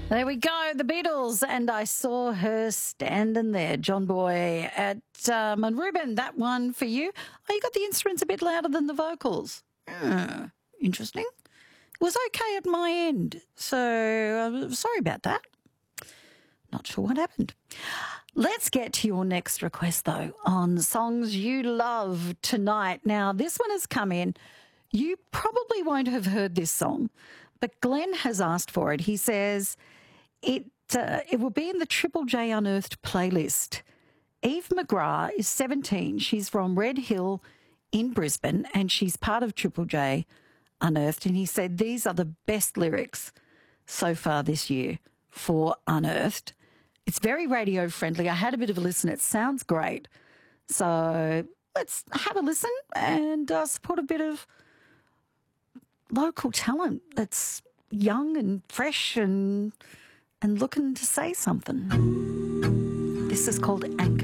There we go, the Beatles, and I saw her standing there. John Boy at Reuben, that one for you. Oh, you got the instruments a bit louder than the vocals. Interesting. It was okay at my end, so sorry about that. Not sure what happened. Let's get to your next request, though, on songs you love tonight. Now, this one has come in. You probably won't have heard this song, but Glenn has asked for it. He says it will be in the Triple J Unearthed playlist. Eve McGrath is 17. She's from Red Hill in Brisbane, and she's part of Triple J Unearthed. And he said these are the best lyrics so far this year for Unearthed. It's very radio friendly. I had a bit of a listen. It sounds great. So let's have a listen and support a bit of local talent that's young and fresh and looking to say something. This is called Anchor.